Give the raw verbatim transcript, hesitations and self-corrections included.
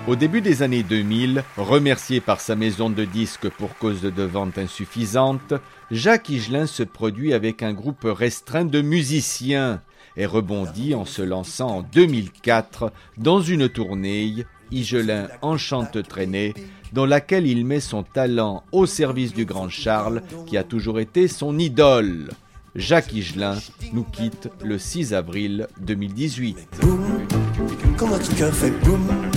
Au début des années deux mille, remercié par sa maison de disques pour cause de ventes insuffisantes, Jacques Higelin se produit avec un groupe restreint de musiciens et rebondit en se lançant en deux mille quatre dans une tournée Higelin Enchante Traînée, dans laquelle il met son talent au service du grand Charles qui a toujours été son idole. Jacques Higelin nous quitte le six avril deux mille dix-huit. Boum, comme un truc a fait boum.